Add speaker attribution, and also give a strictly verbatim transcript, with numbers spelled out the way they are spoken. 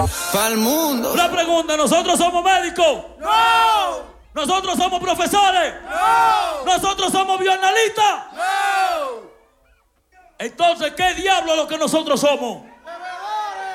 Speaker 1: Pa'l mundo.
Speaker 2: Una pregunta, ¿nosotros somos médicos?
Speaker 3: ¡No!
Speaker 2: ¿Nosotros somos profesores?
Speaker 3: ¡No!
Speaker 2: ¿Nosotros somos bioanalistas?
Speaker 3: ¡No!
Speaker 2: Entonces, ¿qué diablo es lo que nosotros somos?